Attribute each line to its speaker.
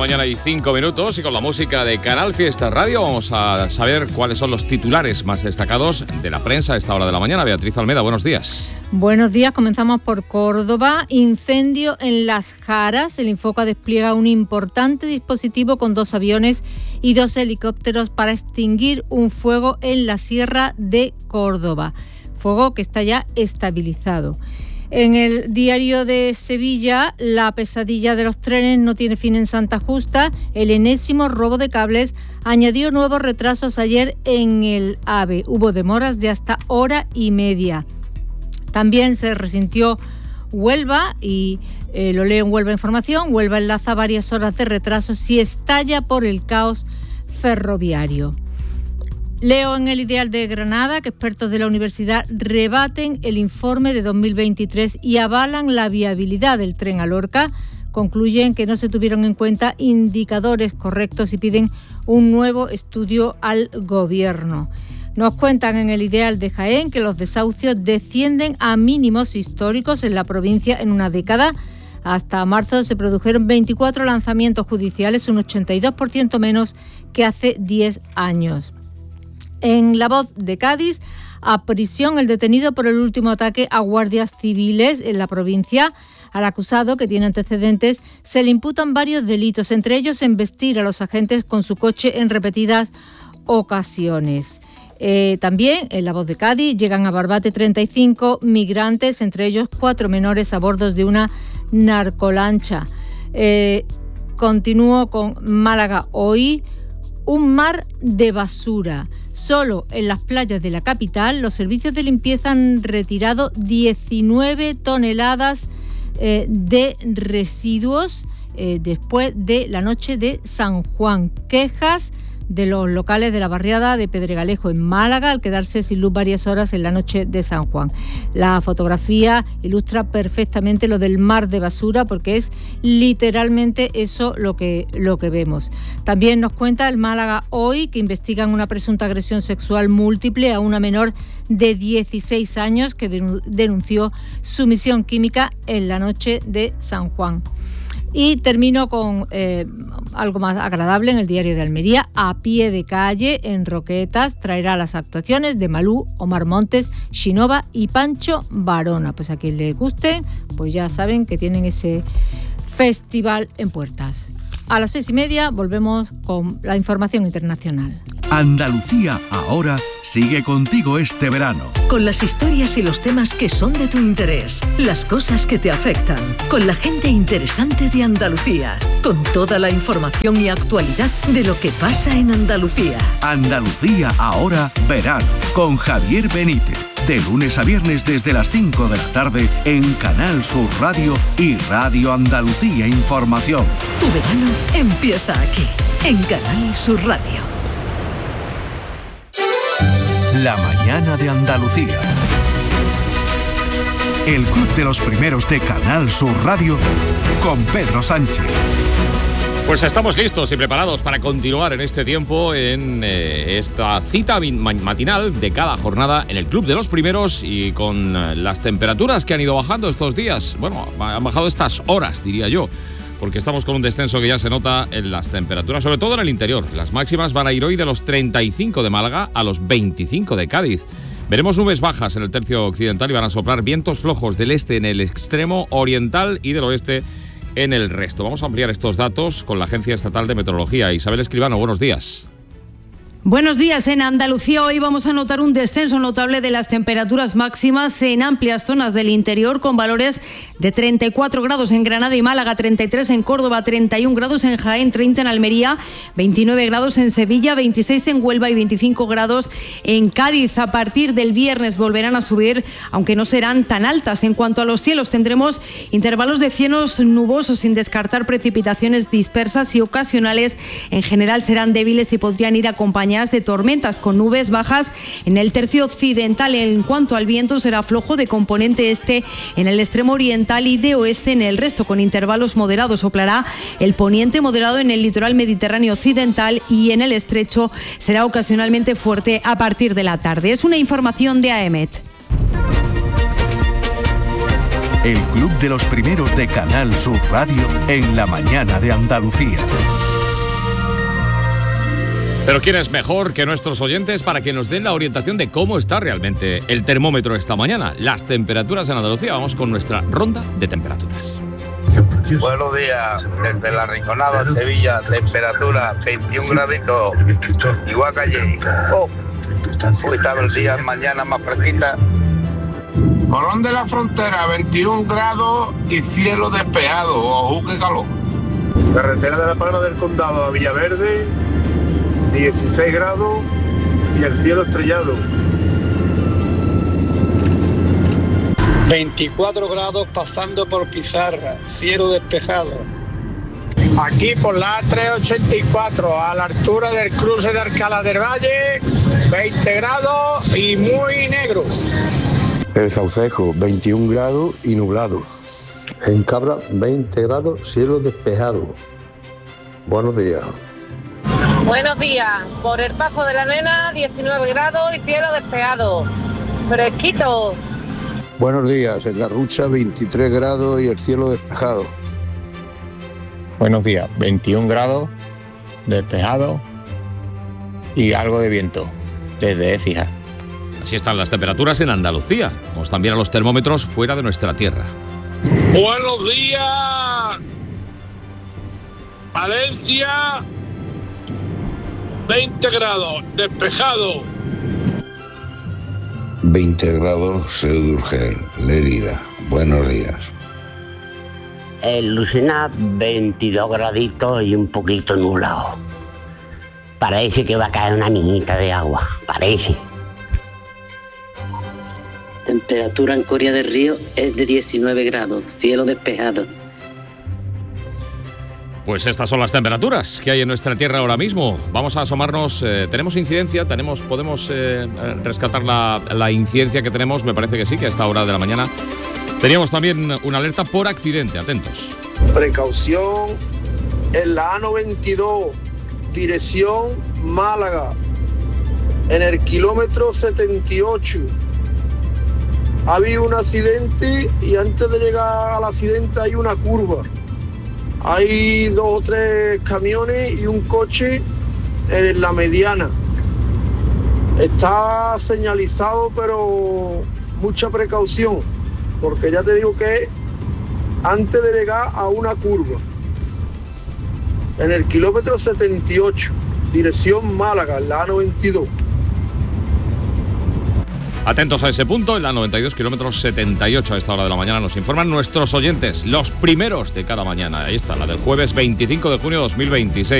Speaker 1: mañana y 5 minutos, y con la música de Canal Fiesta Radio vamos a saber cuáles son los titulares más destacados de la prensa a esta hora de la mañana. Beatriz Almeda, buenos días.
Speaker 2: Buenos días, comenzamos por Córdoba. Incendio en Las Jaras. El Infoca despliega un importante dispositivo con 2 aviones y 2 helicópteros para extinguir un fuego en la Sierra de Córdoba. Fuego que está ya estabilizado. En el Diario de Sevilla, la pesadilla de los trenes no tiene fin en Santa Justa. El enésimo robo de cables añadió nuevos retrasos ayer en el AVE. Hubo demoras de hasta hora y media. También se resintió Huelva y lo leo en Huelva Información. Huelva enlaza varias horas de retraso si estalla por el caos ferroviario. Leo en El Ideal de Granada que expertos de la universidad rebaten el informe de 2023 y avalan la viabilidad del tren a Lorca. Concluyen que no se tuvieron en cuenta indicadores correctos y piden un nuevo estudio al gobierno. Nos cuentan en El Ideal de Jaén que los desahucios descienden a mínimos históricos en la provincia en una década. Hasta marzo se produjeron 24 lanzamientos judiciales, un 82% menos que hace 10 años. En La Voz de Cádiz, a prisión el detenido por el último ataque a guardias civiles en la provincia. Al acusado, que tiene antecedentes, se le imputan varios delitos, entre ellos embestir a los agentes con su coche en repetidas ocasiones. También en La Voz de Cádiz llegan a Barbate 35 migrantes, entre ellos 4 menores a bordo de una narcolancha. Continúo con Málaga hoy. Un mar de basura. Solo en las playas de la capital, los servicios de limpieza han retirado 19 toneladas de residuos después de la noche de San Juan. Quejas de los locales de la barriada de Pedregalejo en Málaga al quedarse sin luz varias horas en la noche de San Juan. La fotografía ilustra perfectamente lo del mar de basura, porque es literalmente eso lo que vemos. También nos cuenta el Málaga hoy que investigan una presunta agresión sexual múltiple a una menor de 16 años que denunció sumisión química en la noche de San Juan. Y termino con algo más agradable en el Diario de Almería. A pie de calle, en Roquetas, traerá las actuaciones de Malú, Omar Montes, Shinova y Pancho Varona. Pues a quien le guste, pues ya saben que tienen ese festival en puertas. A las 6:30 volvemos con la información internacional.
Speaker 3: Andalucía ahora sigue contigo este verano.
Speaker 4: Con las historias y los temas que son de tu interés, las cosas que te afectan, con la gente interesante de Andalucía, con toda la información y actualidad de lo que pasa en Andalucía.
Speaker 3: Andalucía ahora verano, con Javier Benítez. De lunes a viernes desde las 5 de la tarde en Canal Sur Radio y Radio Andalucía Información.
Speaker 4: Tu verano empieza aquí, en Canal Sur Radio.
Speaker 3: La mañana de Andalucía. El Club de los Primeros de Canal Sur Radio con Pedro Sánchez.
Speaker 1: Pues estamos listos y preparados para continuar en este tiempo en esta cita matinal de cada jornada en el Club de los Primeros, y con las temperaturas que han ido bajando estos días. Bueno, han bajado estas horas, diría yo, porque estamos con un descenso que ya se nota en las temperaturas, sobre todo en el interior. Las máximas van a ir hoy de los 35 de Málaga a los 25 de Cádiz. Veremos nubes bajas en el tercio occidental y van a soplar vientos flojos del este en el extremo oriental y del oeste en el resto. Vamos a ampliar estos datos con la Agencia Estatal de Meteorología. Isabel Escribano, buenos días.
Speaker 5: Buenos días. En Andalucía hoy vamos a notar un descenso notable de las temperaturas máximas en amplias zonas del interior, con valores de 34 grados en Granada y Málaga, 33 en Córdoba, 31 grados en Jaén, 30 en Almería, 29 grados en Sevilla, 26 en Huelva y 25 grados en Cádiz. A partir del viernes volverán a subir, aunque no serán tan altas. En cuanto a los cielos, tendremos intervalos de cielos nubosos sin descartar precipitaciones dispersas y ocasionales. En general serán débiles y podrían ir acompañadas de tormentas con nubes bajas en el tercio occidental. En cuanto al viento, será flojo de componente este en el extremo oriental y de oeste en el resto, con intervalos moderados. Soplará el poniente moderado en el litoral mediterráneo occidental y en el estrecho será ocasionalmente fuerte a partir de la tarde. Es una información de AEMET.
Speaker 3: El Club de los Primeros de Canal Sur Radio en la mañana de Andalucía.
Speaker 1: Pero ¿quién es mejor que nuestros oyentes para que nos den la orientación de cómo está realmente el termómetro esta mañana? Las temperaturas en Andalucía. Vamos con nuestra ronda de temperaturas.
Speaker 6: Buenos días, desde La Rinconada, Sevilla, temperatura 21 graditos, igual que ayer. Hoy está el día, mañana más fresquita.
Speaker 7: Morón de la Frontera, 21 grados y cielo despejado. Ojo, qué calor.
Speaker 8: Carretera de la Palma del Condado a Villaverde, 16 grados y el cielo estrellado.
Speaker 9: 24 grados pasando por Pizarra, cielo despejado.
Speaker 7: Aquí por la A384, a la altura del cruce de Alcalá del Valle, 20 grados y muy negro.
Speaker 10: El Saucejo, 21 grados y nublado. En Cabra, 20 grados, cielo despejado. Buenos días.
Speaker 11: Buenos días. Por el Pazo de la Nena, 19 grados y cielo despejado. Fresquito.
Speaker 10: Buenos días. En Garrucha, 23 grados y el cielo despejado.
Speaker 12: Buenos días. 21 grados, despejado y algo de viento desde Écija.
Speaker 1: Así están las temperaturas en Andalucía. Vamos también a los termómetros fuera de nuestra tierra.
Speaker 7: Buenos días. Valencia, 20 grados, despejado.
Speaker 10: 20 grados, Seu d'Urgell, Lérida. Buenos días.
Speaker 13: En Lucena, 22 graditos y un poquito nublado. Parece que va a caer una niñita de agua, parece.
Speaker 14: Temperatura en Coria del Río es de 19 grados, cielo despejado.
Speaker 1: Pues estas son las temperaturas que hay en nuestra tierra ahora mismo. Vamos a asomarnos. ¿Tenemos incidencia? ¿Podemos rescatar la incidencia que tenemos? Me parece que sí, que a esta hora de la mañana teníamos también una alerta por accidente. Atentos.
Speaker 15: Precaución en la A92, dirección Málaga, en el kilómetro 78. Ha habido un accidente y antes de llegar al accidente hay una curva. Hay 2 o 3 camiones y un coche en la mediana. Está señalizado, pero mucha precaución, porque ya te digo que antes de llegar a una curva, en el kilómetro 78, dirección Málaga, en la A92.
Speaker 1: Atentos a ese punto, en la 92 kilómetros 78 a esta hora de la mañana nos informan nuestros oyentes, los primeros de cada mañana. Ahí está, la del jueves 25 de junio de 2026.